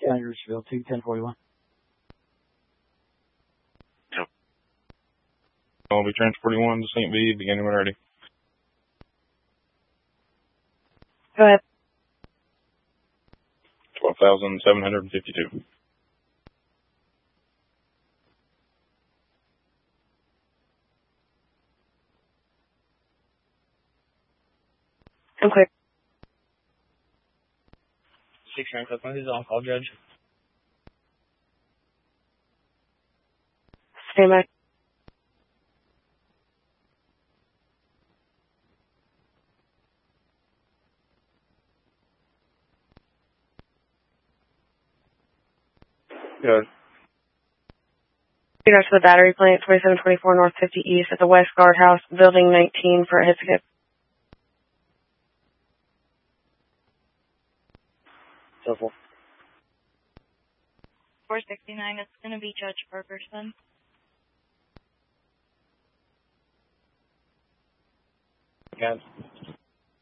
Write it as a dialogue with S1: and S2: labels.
S1: County, Richville, 21041.
S2: I'll be transporting one to St. B, beginning when ready.
S3: Go ahead.
S2: 12,752.
S3: I'm clear.
S4: 6-9 Cookman, who's on call, Judge?
S3: Stand by.
S2: Good.
S3: Regards to the battery plant, 2724 North 50 East at the West Guardhouse, Building 19 for a hit ticket.
S4: So forth.
S5: 469, it's going to be Judge Ferguson.
S4: Okay.